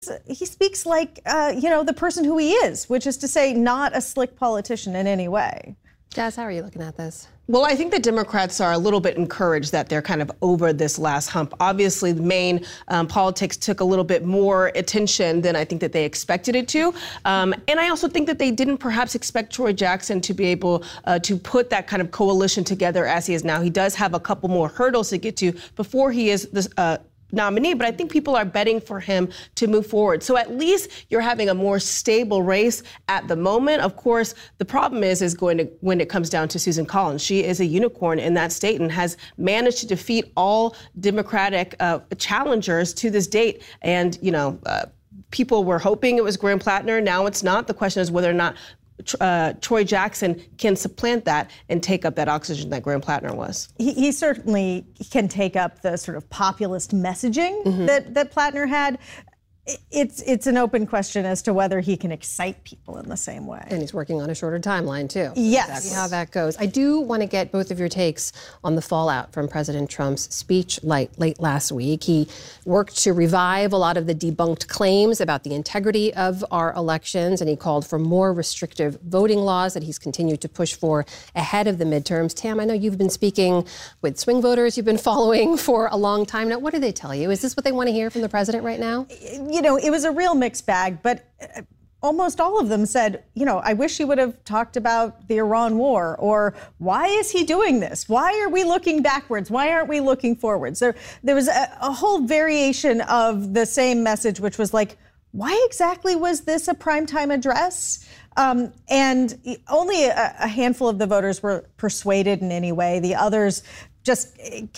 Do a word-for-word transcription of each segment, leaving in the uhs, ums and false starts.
he speaks like, uh, you know, the person who he is, which is to say not a slick politician in any way. Jazz, how are you looking at this? Well, I think the Democrats are a little bit encouraged that they're kind of over this last hump. Obviously, the Maine um, politics took a little bit more attention than I think that they expected it to. Um, and I also think that they didn't perhaps expect Troy Jackson to be able uh, to put that kind of coalition together as he is now. He does have a couple more hurdles to get to before he is this, uh, nominee, but I think people are betting for him to move forward. So at least you're having a more stable race at the moment. Of course, the problem is, is going to, when it comes down to Susan Collins. She is a unicorn in that state and has managed to defeat all Democratic uh, challengers to this date. And, you know, uh, people were hoping it was Graham Plattner. Now it's not. The question is whether or not Uh, Troy Jackson can supplant that and take up that oxygen that Graham Plattner was. He, he certainly can take up the sort of populist messaging mm-hmm. that, that Plattner had. It's it's an open question as to whether he can excite people in the same way. And he's working on a shorter timeline, too. Yes. Exactly how that goes. I do want to get both of your takes on the fallout from President Trump's speech late, late last week. He worked to revive a lot of the debunked claims about the integrity of our elections, and he called for more restrictive voting laws that he's continued to push for ahead of the midterms. Tam, I know you've been speaking with swing voters you've been following for a long time now. What do they tell you? Is this what they want to hear from the president right now? You know, it was a real mixed bag, but almost all of them said, you know, I wish he would have talked about the Iran war, or why is he doing this? Why are we looking backwards? Why aren't we looking forwards? There, there was a, a whole variation of the same message, which was like, why exactly was this a primetime address? Um, and only a, a handful of the voters were persuaded in any way. The others just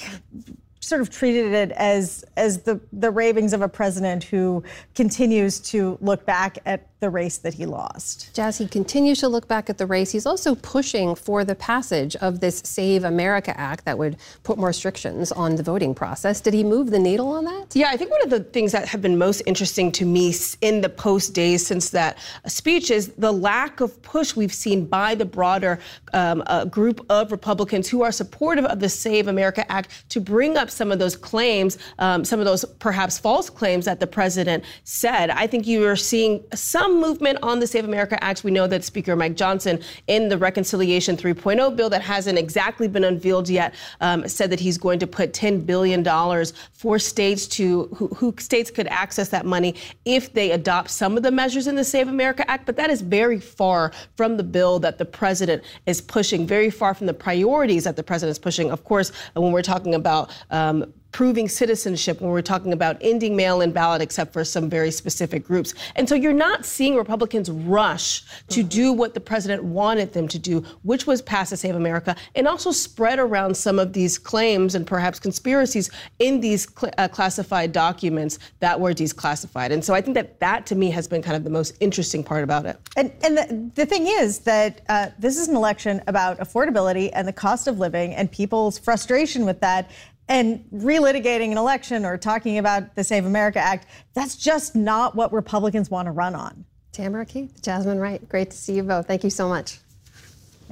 sort of treated it as as the, the ravings of a president who continues to look back at the race that he lost. Jazz, he continues to look back at the race. He's also pushing for the passage of this Save America Act that would put more restrictions on the voting process. Did he move the needle on that? Yeah, I think one of the things that have been most interesting to me in the post days since that speech is the lack of push we've seen by the broader um, uh, group of Republicans who are supportive of the Save America Act to bring up some of those claims, um, some of those perhaps false claims that the president said. I think you are seeing some movement on the Save America Act. We know that Speaker Mike Johnson in the Reconciliation three point oh bill that hasn't exactly been unveiled yet um, said that he's going to put ten billion dollars for states to who, who states could access that money if they adopt some of the measures in the Save America Act. But that is very far from the bill that the president is pushing, very far from the priorities that the president is pushing. Of course, when we're talking about um, proving citizenship, when we're talking about ending mail-in ballot, except for some very specific groups. And so you're not seeing Republicans rush to mm-hmm. do what the president wanted them to do, which was pass the Save America, and also spread around some of these claims and perhaps conspiracies in these cl- uh, classified documents that were declassified. And so I think that that, to me, has been kind of the most interesting part about it. And, and the, the thing is that uh, this is an election about affordability and the cost of living and people's frustration with that. And relitigating an election or talking about the Save America Act, that's just not what Republicans want to run on. Tamara Keith, Jasmine Wright, great to see you both. Thank you so much.